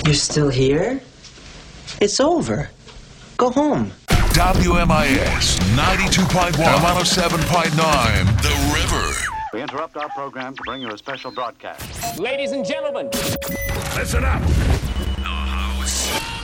You're still here? It's over. Go home. WMIS 92.1, 107.9, The River. We interrupt our program to bring you a special broadcast. Ladies and gentlemen, Listen up. The house